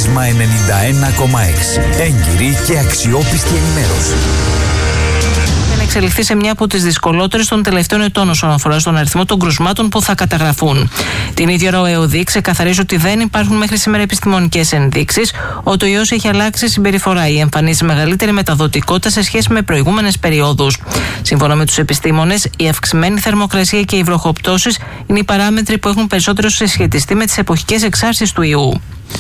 Πρίσμα 91,6. Έγκυρη και αξιόπιστη ενημέρωση. Εξελιχθεί σε μια από τις δυσκολότερες των τελευταίων ετών όσον αφορά στον αριθμό των κρουσμάτων που θα καταγραφούν. Την ίδια ώρα ο ΕΟΔΗ ξεκαθαρίζει ότι δεν υπάρχουν μέχρι σήμερα επιστημονικές ενδείξεις ότι ο ιός έχει αλλάξει συμπεριφορά ή εμφανίζει μεγαλύτερη μεταδοτικότητα σε σχέση με προηγούμενες περιόδους. Σύμφωνα με τους επιστήμονες, η αυξημένη θερμοκρασία και οι βροχοπτώσεις είναι οι παράμετροι που έχουν περισσότερο συσχετιστεί με τις εποχικές εξάρσεις του ιού.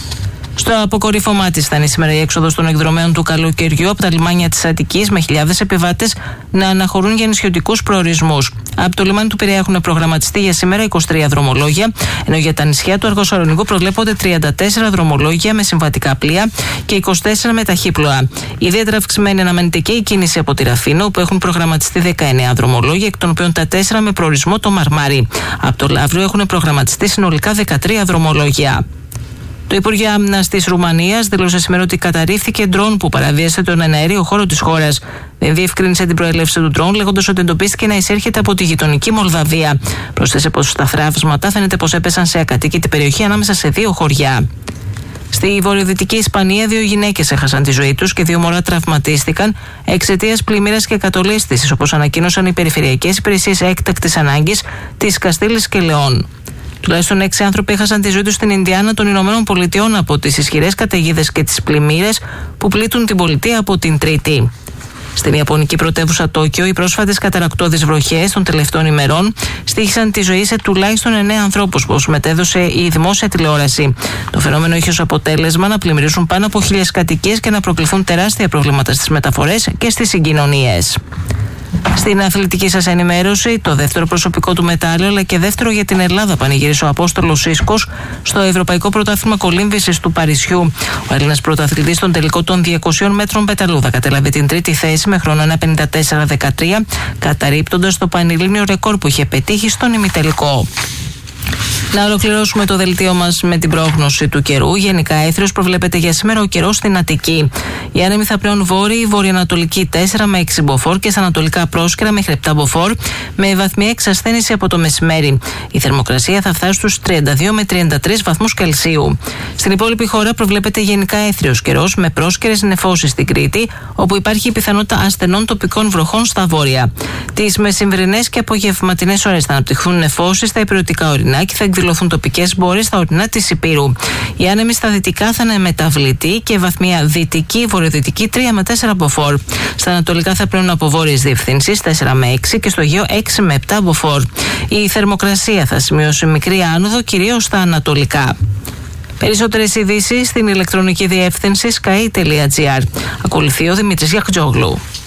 Στο αποκορύφωμά της θα είναι σήμερα η έξοδος των εκδρομέων του καλοκαιριού από τα λιμάνια της Αττικής, με χιλιάδες επιβάτες να αναχωρούν για νησιωτικούς προορισμούς. Από το λιμάνι του Πειραιά έχουν προγραμματιστεί για σήμερα 23 δρομολόγια, ενώ για τα νησιά του Αργοσαλονικού προβλέπονται 34 δρομολόγια με συμβατικά πλοία και 24 με ταχύπλοα. Ιδιαίτερα αυξημένη αναμένεται και η κίνηση από τη Ραφίνο, όπου έχουν προγραμματιστεί 19 δρομολόγια, εκ των οποίων τα 4 με προορισμό το Μαρμάρι. Από το Λαύριο έχουν προγραμματιστεί συνολικά 13 δρομολόγια. Το Υπουργείο Άμυνας της Ρουμανίας δήλωσε σήμερα ότι καταρρίφθηκε ντρόν που παραβίασε τον εναέριο χώρο της χώρας. Δεν διευκρίνησε την προέλευση του ντρόν, λέγοντας ότι εντοπίστηκε να εισέρχεται από τη γειτονική Μολδαβία. Πρόσθεσε πως στα θραύσματα φαίνεται πως έπεσαν σε ακατοίκητη περιοχή ανάμεσα σε 2 χωριά. Στη βορειοδυτική Ισπανία, 2 γυναίκες έχασαν τη ζωή τους και 2 μωρά τραυματίστηκαν εξαιτίας πλημμύρας και κατολίσθησης, όπως ανακοίνωσαν οι περιφερειακές υπηρεσίες έκτακτης ανάγκης της Καστήλης και Λεών. Τουλάχιστον 6 άνθρωποι έχασαν τη ζωή τους στην Ινδιάνα των Ηνωμένων Πολιτειών από τις ισχυρές καταιγίδες και τις πλημμύρες που πλήττουν την πολιτεία από την Τρίτη. Στην ιαπωνική πρωτεύουσα Τόκιο, οι πρόσφατες καταρρακτώδεις βροχές των τελευταίων ημερών στοίχησαν τη ζωή σε τουλάχιστον 9 ανθρώπους, όπως μετέδωσε η δημόσια τηλεόραση. Το φαινόμενο είχε ως αποτέλεσμα να πλημμυρίσουν πάνω από 1.000 κατοικίες και να προκληθούν τεράστια προβλήματα στις μεταφορές και στις συγκοινωνίες. Στην αθλητική σας ενημέρωση, το δεύτερο προσωπικό του μετάλλιο αλλά και δεύτερο για την Ελλάδα πανηγύρισε ο Απόστολος Σίσκος στο Ευρωπαϊκό Πρωτάθλημα Κολύμβησης του Παρισιού. Ο Έλληνας πρωταθλητής στον τελικό των 200 μέτρων πεταλούδα κατέλαβε την τρίτη θέση με χρόνο 1:54.13, καταρρίπτοντας το πανελλήνιο ρεκόρ που είχε πετύχει στον ημιτελικό. Να ολοκληρώσουμε το δελτίο μας με την πρόγνωση του καιρού. Γενικά έθριος προβλέπεται για σήμερα ο καιρός στην Αττική. Οι άνεμοι θα πλέον βόρειοι, βορειοανατολική 4 με 6 μποφόρ και στα ανατολικά πρόσκαιρα μέχρι 7 μποφόρ, με βαθμιαία εξασθένηση από το μεσημέρι. Η θερμοκρασία θα φτάσει στους 32 με 33 βαθμούς Κελσίου. Στην υπόλοιπη χώρα προβλέπεται γενικά έθριος καιρός με πρόσκαιρες νεφώσεις στην Κρήτη, όπου υπάρχει η πιθανότητα ασθενών τοπικών βροχών στα βόρεια. Τις μεσημβρινές και απογευματινές ώρες θα αναπτυχθούν νεφώσεις στα ηπειρωτικά ορεινά και θα εκδηλωθούν τοπικές μπόρες στα ορεινά της Ηπείρου. Οι άνεμοι στα δυτικά θα είναι μεταβλητοί και βαθμία δυτική, βορειοδυτική 3 με 4 μποφόρ. Στα ανατολικά θα πλέουν από βόρειες διευθύνσεις 4 με 6 και στο Αιγαίο 6 με 7 μποφόρ. Η θερμοκρασία θα σημειώσει μικρή άνοδο κυρίως στα ανατολικά. Περισσότερες ειδήσεις στην ηλεκτρονική διεύθυνση sky.gr. Ακολουθεί ο Δημήτρης Γιαχτζόγλου.